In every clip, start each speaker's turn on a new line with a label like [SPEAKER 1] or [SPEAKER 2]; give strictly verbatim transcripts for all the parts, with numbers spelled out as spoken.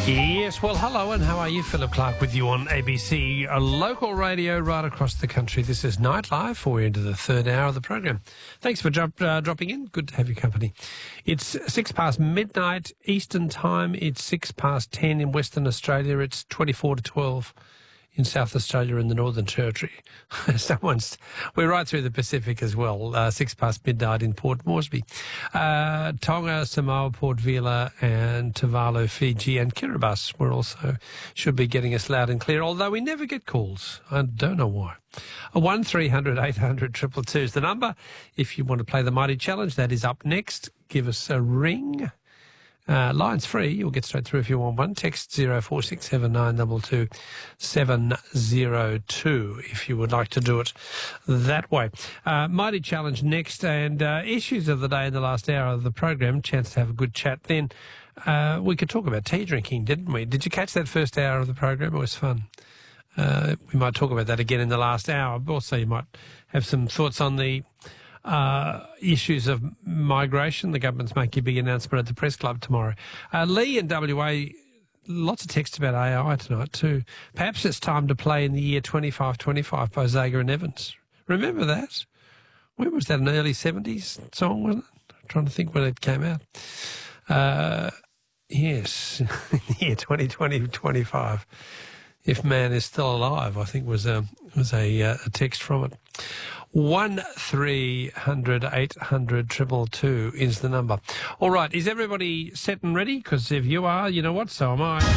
[SPEAKER 1] Yes, well, hello, and how are you? Philip Clark with you on A B C, a local radio right across the country. This is Nightlife, for we're into the third hour of the program. Thanks for drop, uh, dropping in. Good to have your company. It's six past midnight Eastern Time. It's six past ten in Western Australia. It's twenty-four to twelve in South Australia and the Northern Territory. Someone's, we're right through the Pacific as well, uh, six past midnight in Port Moresby. Uh, Tonga, Samoa, Port Vila and Tuvalu, Fiji and Kiribati we're also, should be getting us loud and clear, although we never get calls. I don't know why. A one three hundred eight hundred two two two is the number. If you want to play the Mighty Challenge, that is up next. Give us a ring. Uh, line's free. You'll get straight through if you want one. Text zero four six seven nine two two seven zero two if you would like to do it that way. Uh, Mighty Challenge next, and uh, issues of the day in the last hour of the program. Chance to have a good chat then. Uh, we could talk about tea drinking, didn't we? Did you catch that first hour of the program? It was fun. Uh, we might talk about that again in the last hour. Also, you might have some thoughts on the Uh, issues of migration. The government's making a big announcement at the Press Club tomorrow. Uh, Lee in W A, lots of texts about A I tonight too. Perhaps it's time to play In the Year twenty-five twenty-five by Zager and Evans. Remember that? When was that, an early seventies song, wasn't it? I'm trying to think when it came out. Uh, yes, In the Year twenty twenty twenty-five. If Man is Still Alive, I think was a, was a, uh, a text from it. One three hundred eight hundred two two two is the number. All right, is everybody set and ready? Because if you are, you know what, so am I.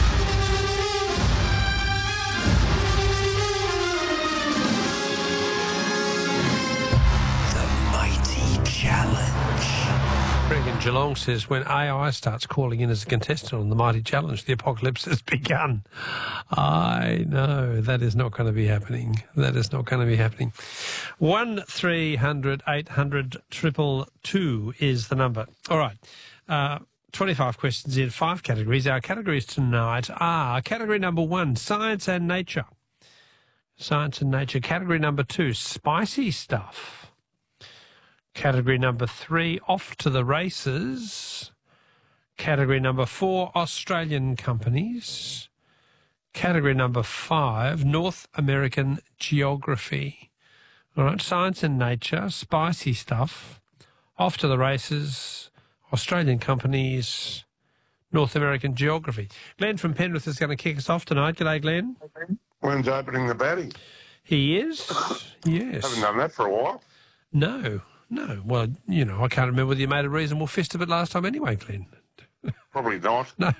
[SPEAKER 2] The Mighty Challenge.
[SPEAKER 1] Greg in Geelong says, when A I starts calling in as a contestant on the Mighty Challenge, the apocalypse has begun. I know, that is not going to be happening. That is not going to be happening. One three hundred eight hundred two two two is the number. All right. Uh, twenty-five questions in five categories. Our categories tonight are category number one, science and nature. Science and nature. Category number two, spicy stuff. Category number three, off to the races. Category number four, Australian companies. Category number five, North American geography. All right, science and nature, spicy stuff, off to the races, Australian companies, North American geography. Glenn from Penrith is going to kick us off tonight. G'day, Glenn.
[SPEAKER 3] When's opening the batting?
[SPEAKER 1] He is, yes.
[SPEAKER 3] Haven't done that for a while.
[SPEAKER 1] No, no. Well, you know, I can't remember whether you made a reasonable fist of it last time anyway, Glenn.
[SPEAKER 3] Probably not.
[SPEAKER 1] No.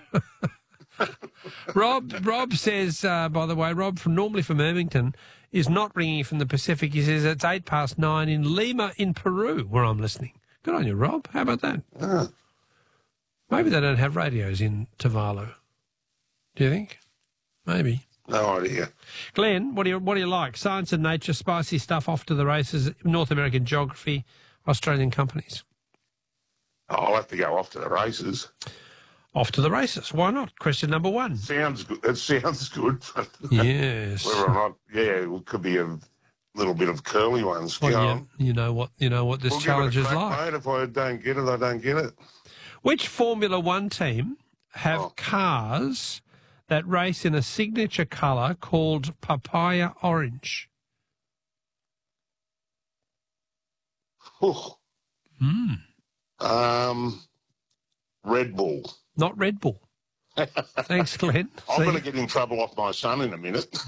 [SPEAKER 1] Rob Rob says, uh, by the way, Rob from normally from Ermington is not ringing from the Pacific. He says it's eight past nine in Lima in Peru where I'm listening. Good on you, Rob. How about that?
[SPEAKER 3] Ah.
[SPEAKER 1] Maybe they don't have radios in Tuvalu. Do you think? Maybe.
[SPEAKER 3] No idea.
[SPEAKER 1] Glenn, what do you what do you like? Science and nature, spicy stuff, off to the races, North American geography, Australian companies.
[SPEAKER 3] I'll have to go off to the races.
[SPEAKER 1] Off to the races. Why not? Question number one.
[SPEAKER 3] Sounds good. It sounds good.
[SPEAKER 1] Yes.
[SPEAKER 3] Whether or not, yeah, it could be a little bit of curly ones.
[SPEAKER 1] Well,
[SPEAKER 3] Go
[SPEAKER 1] yeah,
[SPEAKER 3] on.
[SPEAKER 1] you know what you know what this
[SPEAKER 3] We'll
[SPEAKER 1] challenge
[SPEAKER 3] give it a
[SPEAKER 1] is
[SPEAKER 3] crack,
[SPEAKER 1] like.
[SPEAKER 3] mate. If I don't get it, I don't get it.
[SPEAKER 1] Which Formula One team have
[SPEAKER 3] Oh.
[SPEAKER 1] cars that race in a signature colour called papaya orange?
[SPEAKER 3] Ooh.
[SPEAKER 1] Mm.
[SPEAKER 3] Um, Red Bull.
[SPEAKER 1] Not Red Bull. Thanks, Glenn.
[SPEAKER 3] I'm
[SPEAKER 1] See?
[SPEAKER 3] going to get in trouble off my son in a minute.